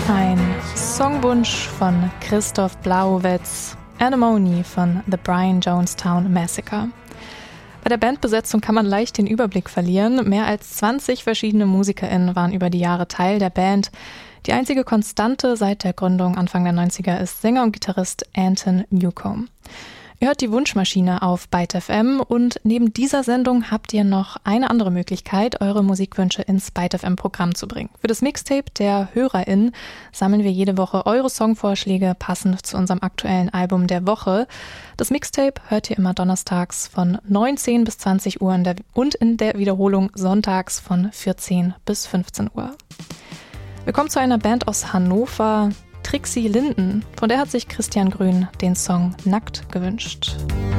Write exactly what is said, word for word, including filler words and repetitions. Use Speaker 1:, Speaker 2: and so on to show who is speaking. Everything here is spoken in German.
Speaker 1: Ein Songwunsch von Christoph Blauvitz, Anemone von The Brian Jonestown Massacre. Bei der Bandbesetzung kann man leicht den Überblick verlieren. Mehr als zwanzig verschiedene MusikerInnen waren über die Jahre Teil der Band. Die einzige Konstante seit der Gründung Anfang der neunziger ist Sänger und Gitarrist Anton Newcombe. Ihr hört die Wunschmaschine auf Byte F M und neben dieser Sendung habt ihr noch eine andere Möglichkeit, eure Musikwünsche ins Byte F M-Programm zu bringen. Für das Mixtape der HörerInnen sammeln wir jede Woche eure Songvorschläge passend zu unserem aktuellen Album der Woche. Das Mixtape hört ihr immer donnerstags von neunzehn bis zwanzig Uhr in der, und in der Wiederholung sonntags von vierzehn bis fünfzehn Uhr. Wir kommen zu einer Band aus Hannover, Trixie Linden. Von der hat sich Christian Grün den Song Nackt gewünscht.